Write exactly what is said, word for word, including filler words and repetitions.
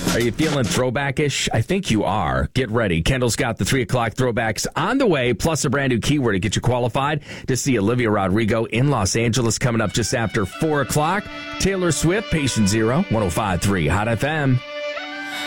Are you feeling throwback-ish? I think you are. Get ready. Kendall's got the three o'clock throwbacks on the way, plus a brand new keyword to get you qualified to see Olivia Rodrigo in Los Angeles coming up just after four o'clock. Taylor Swift, Patient Zero, one oh five point three Hot F M.